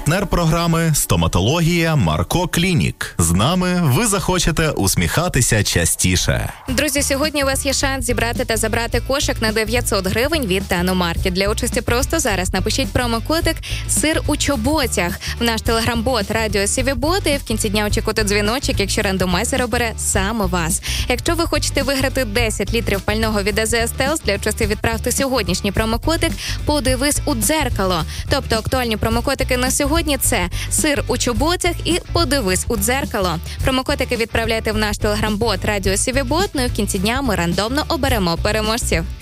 Партнер програми «Стоматологія Марко Клінік». З нами ви захочете усміхатися частіше. Друзі, сьогодні у вас є шанс зібрати та забрати кошик на 900 гривень від Даномаркет. Для участі просто зараз напишіть промокодик «Сир у чоботях» в наш телеграм-бот «Радіо Сівібот» і в кінці дня очікуйте дзвіночок, якщо рандомайзер обере саме вас. Якщо ви хочете виграти 10 літрів пального від АЗС Телс, для участі відправте сьогоднішній промокодик «Подивись у дзеркало». Тобто актуальні промокодики на сьогодні – це «Сир у чоботях» і «Подивись у дзеркало». Промокодики відправляйте в наш телеграм-бот «Радіо Сівібот», ну і в кінці дня ми рандомно оберемо переможців.